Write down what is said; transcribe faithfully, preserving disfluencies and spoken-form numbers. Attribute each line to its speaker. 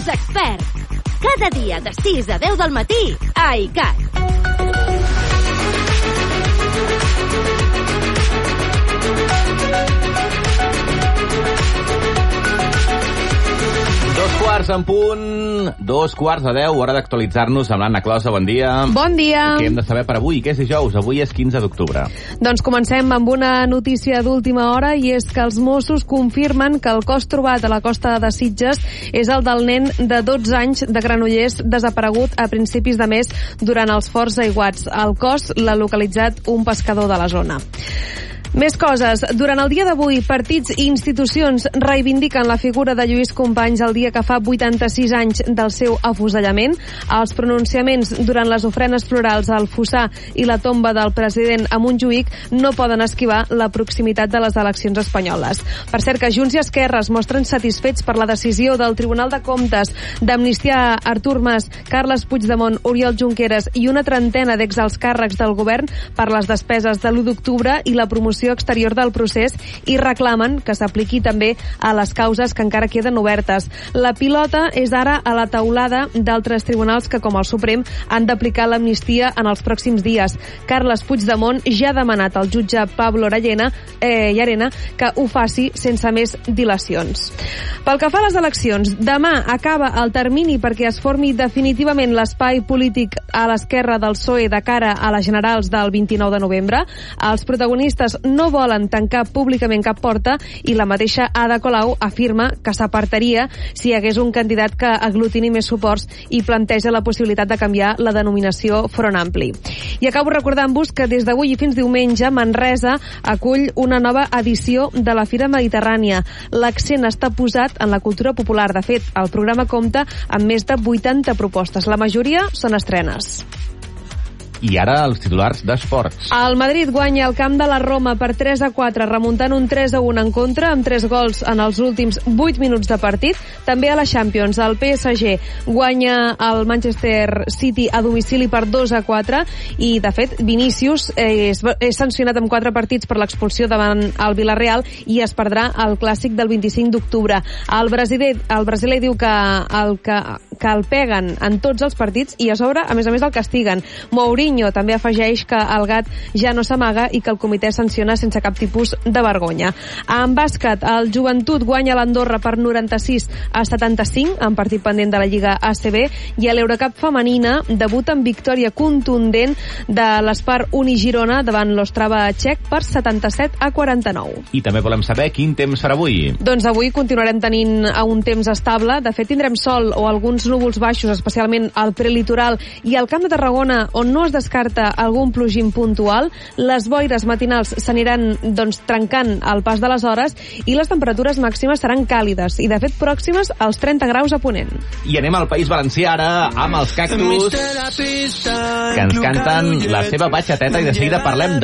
Speaker 1: Els experts. Cada dia de sis a deu del matí a I C A T.
Speaker 2: Dos quarts en punt, dos quarts de deu, hora d'actualitzar-nos amb l'Anna Closa. Bon dia.
Speaker 3: Bon dia.
Speaker 2: Què hem de saber per avui? Què és dijous? Avui és quinze d'octubre.
Speaker 3: Doncs comencem amb una notícia d'última hora, i és que els Mossos confirmen que el cos trobat a la costa de Sitges és el del nen de dotze anys de Granollers desaparegut a principis de mes durant els forts aiguats. El cos l'ha localitzat un pescador de la zona. Més coses. Durant el dia d'avui, partits i institucions reivindiquen la figura de Lluís Companys el dia que fa vuitanta-sis anys del seu afusellament. Els pronunciaments durant les ofrenes florals al fossar i la tomba del president a Montjuïc no poden esquivar la proximitat de les eleccions espanyoles. Per cert, que Junts i Esquerra es mostren satisfets per la decisió del Tribunal de Comptes d'amnistiar Artur Mas, Carles Puigdemont, Oriol Junqueras i una trentena d'exalts càrrecs del govern per les despeses de l'u d'octubre i la promoció exterior del procés, i reclamen que s'apliqui també a les causes que encara queden obertes. La pilota és ara a la taulada d'altres tribunals que, com el Suprem, han d'aplicar l'amnistia en els pròxims dies. Carles Puigdemont ja ha demanat al jutge Pablo Arellena, eh, Llarena que ho faci sense més dilacions. Pel que fa a les eleccions, demà acaba el termini perquè es formi definitivament l'espai polític a l'esquerra del P S O E de cara a les generals del vint-i-nou de novembre. Els protagonistes no volen tancar públicament cap porta, i la mateixa Ada Colau afirma que s'apartaria si hi hagués un candidat que aglutini més suports, i planteja la possibilitat de canviar la denominació Front Ampli. I acabo recordant-vos que des d'avui i fins diumenge Manresa acull una nova edició de la Fira Mediterrània. L'accent està posat en la cultura popular. De fet, el programa compta amb més de vuitanta propostes. La majoria són estrenes.
Speaker 2: I ara els titulars d'esports.
Speaker 3: El Madrid guanya el camp de la Roma per tres a quatre, remuntant un tres a un en contra, amb tres gols en els últims vuit minuts de partit. També a la Champions, el P S G guanya el Manchester City a domicili per dos a quatre, i, de fet, Vinícius és, és sancionat amb quatre partits per l'expulsió davant el Villarreal, i es perdrà el clàssic del vint-i-cinc d'octubre. El brasiler, el brasiler diu que el, que, que el peguen en tots els partits, i a sobre, a més a més, el castiguen. Mourinho també afegeix que el gat ja no s'amaga i que el comitè sanciona sense cap tipus de vergonya. En bàsquet, el Joventut guanya l'Andorra per noranta-sis a setanta-cinc en partit pendent de la Lliga A C B, i a l'Eurocup femenina debuta amb victòria contundent de l'Espar Uni Girona davant l'Ostrava txec per setanta-set a quaranta-nou.
Speaker 2: I també volem saber quin temps serà avui.
Speaker 3: Doncs avui continuarem tenint un temps estable. De fet, tindrem sol o alguns núvols baixos, especialment al prelitoral i al Camp de Tarragona, on no es descarta algun plogim puntual. Les boires matinals s'aniran doncs trencant al pas de les hores, i les temperatures màximes seran càlides i, de fet, pròximes als trenta graus a Ponent.
Speaker 2: I anem al País Valencià ara amb els Cactus, que ens canten la seva batxateta, i de seguida parlem